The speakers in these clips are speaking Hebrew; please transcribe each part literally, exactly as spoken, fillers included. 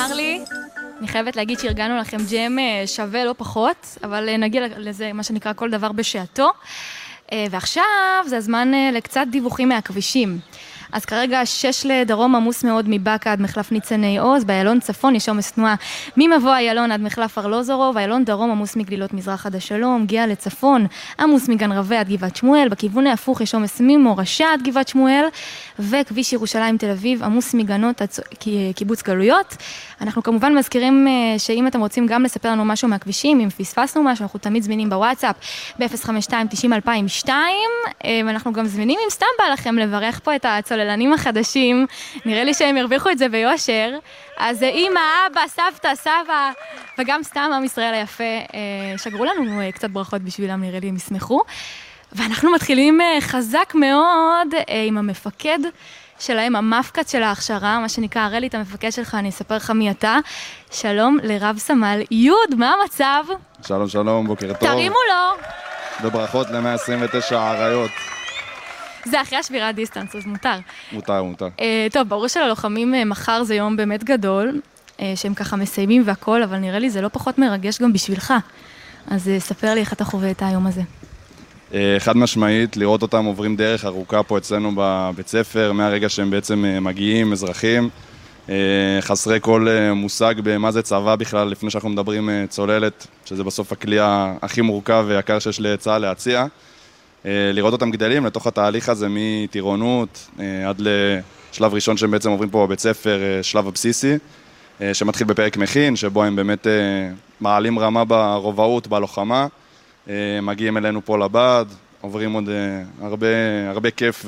אמר לי, אני חייבת להגיד שארגנו לכם ג'ם שווה לא פחות, אבל נגיע לזה מה שנקרא כל דבר בשעתו. ועכשיו זה הזמן לקצת דיווחים מהכבישים. אז כרגע שש לדרום עמוס מאוד מבאקה עד מחלף ניצני עוז, באיילון צפון יש עומס תנועה ממבוא איילון עד מחלף ארלוזורוב, איילון דרום עמוס מגלילות מזרח עד השלום, גיע לצפון, עמוס מגן רווה עד גבעת שמואל, בכיוון ההפוך יש עומס ממורשה עד גבעת שמואל, וכביש ירושלים תל אביב עמוס מגנות עד קיבוץ גלויות. אנחנו כמובן מזכירים שאם אתם רוצים גם לספר לנו משהו מהכבישים, אם פספסנו משהו, אנחנו תמיד זמינים בוואטסאפ ב-אפס חמש שתיים תשעים אלפיים ושתיים, ואנחנו גם זמינים אם סתם בא לכם לברך פה את הצוללנים החדשים, נראה לי שהם ירוויחו את זה ביושר, אז אמא, אבא, סבתא, סבא, וגם סתם עם ישראל היפה, שגרו לנו קצת ברכות בשבילם, נראה לי הם ישמחו, ואנחנו מתחילים חזק מאוד עם המפקד שלהם, המפקד של ההכשרה, מה שנקרא, הראה לי את המפקד שלך, אני אספר לך מי אתה. שלום לרב סמל יוד, מה המצב? שלום שלום, בוקר טוב. תרימו לו. וברכות ל-מאה עשרים ותשע העריות. זה אחרי השבירת דיסטנס, אז מותר. מותר, מותר. Uh, טוב, ברור שללוחמים uh, מחר זה יום באמת גדול, uh, שהם ככה מסיימים והכל, אבל נראה לי זה לא פחות מרגש גם בשבילך. אז uh, ספר לי איך אתה חווה את היום הזה. Uh, חד משמעית, לראות אותם עוברים דרך ארוכה פה אצלנו בבית ספר, מהרגע שהם בעצם uh, מגיעים, אזרחים, uh, חסרי כל uh, מושג במה זה צבא בכלל, לפני שאנחנו מדברים uh, צוללת, שזה בסוף הכלי הכי מורכב ויקר שיש לצה"ל להציע. לראות אותם גדלים לתוך התהליך הזה מטירונות עד לשלב ראשון שהם בעצם עוברים פה בבית ספר, שלב הבסיסי, שמתחיל בפרק מכין, שבו הם באמת מעלים רמה ברובעות, בלוחמה, מגיעים אלינו פה לבד, עוברים עוד הרבה, הרבה כיף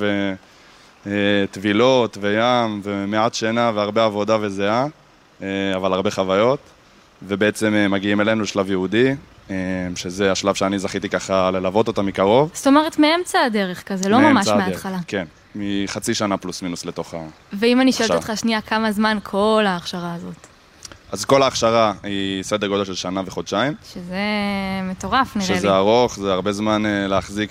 וטבילות וים ומעט שינה והרבה עבודה וזהה, אבל הרבה חוויות, ובעצם מגיעים אלינו לשלב יהודי, שזה השלב שאני זכיתי ככה ללוות אותה מקרוב. זאת אומרת, מאמצע הדרך כזה, לא ממש מההתחלה. כן, מחצי שנה פלוס מינוס לתוך ההכשרה. ואם אני שואלת אותך שנייה, כמה זמן כל ההכשרה הזאת? אז כל ההכשרה היא סדר גודל של שנה וחודשיים. שזה מטורף, נראה לי. שזה ארוך, זה הרבה זמן להחזיק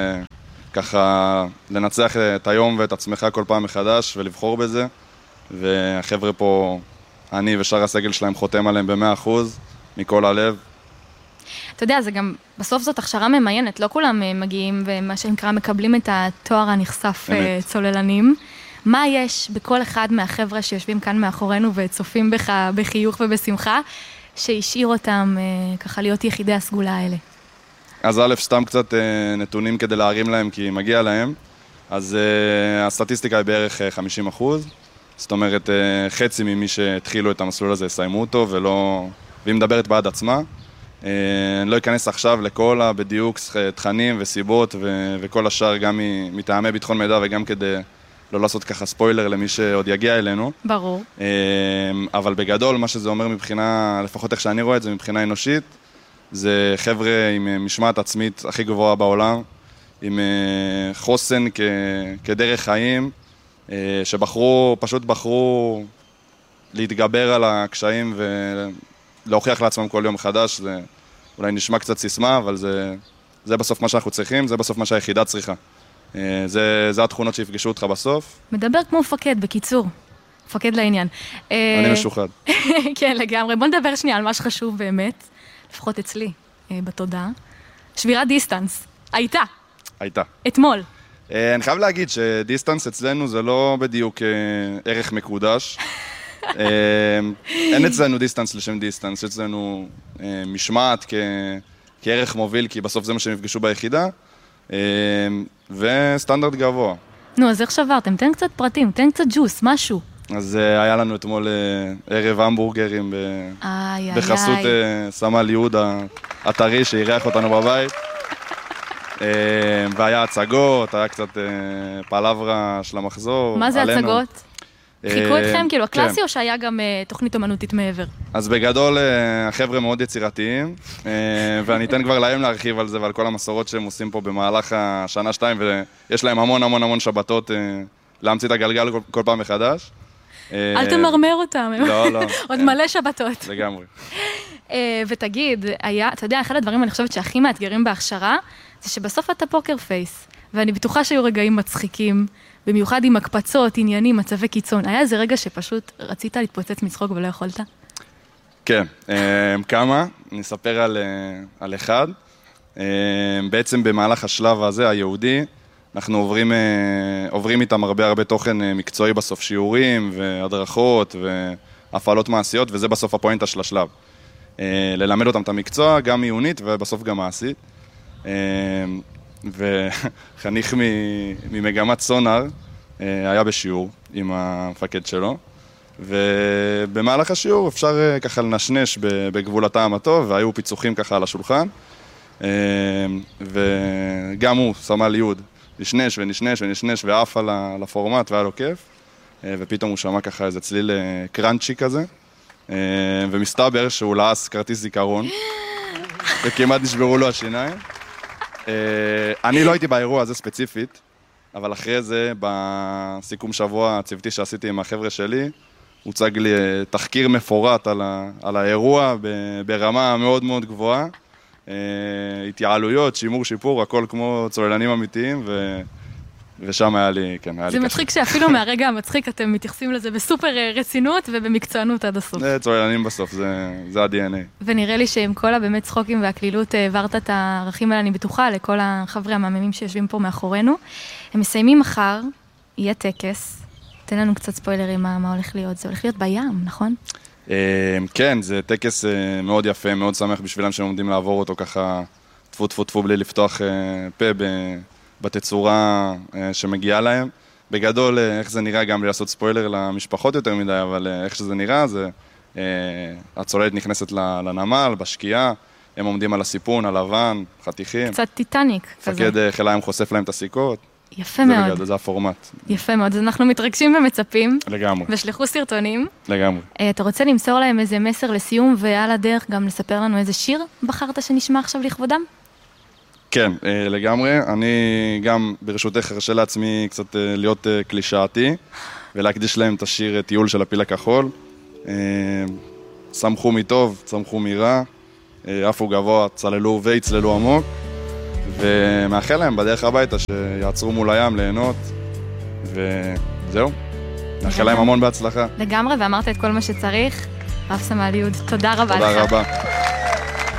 וככה לנצח את היום ואת עצמך כל פעם מחדש ולבחור בזה. והחבר'ה פה, אני ושאר הסגל שלהם חותם עליהם ב-מאה אחוז מכל הלב. אתה יודע, זה גם, בסוף זאת הכשרה ממיינת, לא כולם מגיעים ומה שנקרא מקבלים את התואר הנחשף צוללנים. מה יש בכל אחד מהחבר'ה שיושבים כאן מאחורינו וצופים בך בחיוך ובשמחה, שהשאיר אותם ככה להיות יחידי הסגולה האלה? אז א', סתם קצת נתונים כדי להרים להם, כי מגיע להם. אז הסטטיסטיקה היא בערך חמישים אחוז, זאת אומרת, חצי ממי שהתחילו את המסלול הזה יסיימו אותו, ולא... והיא מדברת בעד עצמה. אני לא אכנס עכשיו לכל בדיוק תכנים וסיבות ו- וכל השאר, גם מטעמי ביטחון מידע וגם כדי לא לעשות ככה ספוילר למי שעוד יגיע אלינו. ברור. אבל בגדול, מה שזה אומר מבחינה, לפחות איך שאני רואה את זה, מבחינה אנושית, זה חבר'ה עם משמעת עצמית הכי גבוהה בעולם, עם חוסן כ- כדרך חיים, שבחרו, פשוט בחרו להתגבר על הקשיים ולהוכיח לעצמם כל יום מחדש. זה אולי נשמע קצת סיסמה, אבל זה, זה בסוף מה שאנחנו צריכים, זה בסוף מה שהיחידה צריכה. זה, זה התכונות שיפגשו אותך בסוף. מדבר כמו מפקד, בקיצור. מפקד לעניין. אני משוחד. כן, לגמרי. בוא נדבר שנייה על מה שחשוב באמת, לפחות אצלי, בתודעה. שבירת דיסטנס. הייתה. הייתה. אתמול. אני חייב להגיד שדיסטנס אצלנו זה לא בדיוק ערך מקודש. אין אצלנו דיסטנס לשם דיסטנס, אצלנו משמעת כערך מוביל, כי בסוף זה מה שהם יפגשו ביחידה, וסטנדרט גבוה. נו, אז איך שברתם? תן קצת פרטים, תן קצת ג'וס, משהו. אז היה לנו אתמול ערב המבורגרים בחסות סמל יהודה הטרי שאירח אותנו בבית. והיה הצגות, היה קצת פלברה של המחזור. מה זה הצגות? חיכו אתכם, כאילו הקלאסי, או שהיה גם תוכנית אומנותית מעבר? אז בגדול, החבר'ה מאוד יצירתיים, ואני אתן כבר להם להרחיב על זה ועל כל המסורות שהם עושים פה במהלך השנה שתיים, ויש להם המון המון המון שבתות להמציא את הגלגל כל פעם מחדש. אל תמרמר אותם. לא, לא. עוד מלא שבתות. לגמרי. ותגיד, היה, אתה יודע, אחד הדברים אני חושבת שהכי מאתגרים בהכשרה, זה שבסוף אתה פוקר פייס, ואני בטוחה שהיו רגעים מצחיקים, במיוחד עם הקפצות, עניינים, מצבי קיצון. היה איזה רגע שפשוט רצית להתפוצץ מצחוק ולא יכולת? כן, כמה, אני אספר על, על אחד. בעצם במהלך השלב הזה, היהודי, אנחנו עוברים, עוברים איתם הרבה הרבה תוכן מקצועי בסוף, שיעורים והדרכות והפעלות מעשיות, וזה בסוף הפואנטה של השלב. ללמד אותם את המקצוע, גם עיונית ובסוף גם מעשית. וחניך ממגמת סונר היה בשיעור עם המפקד שלו, ובמהלך השיעור אפשר ככה לנשנש בגבול הטעם הטוב, והיו פיצוחים ככה על השולחן, וגם הוא, סמל יוד, נשנש ונשנש ונשנש ועף על הפורמט והיה לו כיף, ופתאום הוא שמע ככה איזה צליל קרנצ'י כזה, ומסתבר שהוא לעס כרטיס זיכרון, וכמעט נשברו לו השיניים. אני לא הייתי באירוע הזה ספציפית, אבל אחרי זה, בסיכום שבוע הצוותי שעשיתי עם החבר'ה שלי, הוצג לי תחקיר מפורט על, ה, על האירוע ברמה מאוד מאוד גבוהה, התייעלויות, שימור, שיפור, הכל כמו צוללנים אמיתיים, ו, ושם היה לי, כן, היה לי קשה. זה מצחיק שאפילו מהרגע המצחיק אתם מתייחסים לזה בסופר רצינות ובמקצוענות עד הסוף. זה צוללנים בסוף, זה, זה ה-די אן איי. ונראה לי שעם כל הבאמת צחוקים והכלילות העברת את הערכים האלה, אני בטוחה, לכל החבר'ה המאממים שיושבים פה מאחורינו. הם מסיימים מחר, יהיה טקס. תן לנו קצת ספוילרים מה, מה הולך להיות. זה הולך להיות בים, נכון? כן, זה טקס מאוד יפה, מאוד שמח בשבילם שהם עומדים לעבור אותו ככה, טפו טפו טפו בלי לפתוח פה בתצורה שמגיעה להם. בגדול, איך זה נראה, גם לעשות ספוילר למשפחות יותר מדי, אבל איך שזה נראה, זה הצוללת נכנסת לנמל, בשקיעה, הם עומדים על הסיפון, הלבן, חתיכים. קצת טיטניק כזה. מפקד חיל הים חושף להם את הסיכות. יפה מאוד. זה בגלל, זה הפורמט. יפה מאוד, אז אנחנו מתרגשים ומצפים. לגמרי. ושלחו סרטונים. לגמרי. אתה רוצה למסור להם איזה מסר לסיום, ועל הדרך גם לספר לנו איזה שיר בחרת שנשמע עכשיו לכבודם? כן, לגמרי. אני גם ברשותך הרשה לעצמי קצת להיות קלישאתי, ולהקדיש להם את השיר טיול של הפיל הכחול. שמחו מטוב, צמחו מרע, עפו גבוה, צללו ויצללו עמוק. ומאחל להם בדרך הביתה שיעצרו מול הים ליהנות, וזהו. מאחל להם המון בהצלחה. לגמרי, ואמרת את כל מה שצריך. רב סמל יוד, תודה רבה לך. תודה רבה.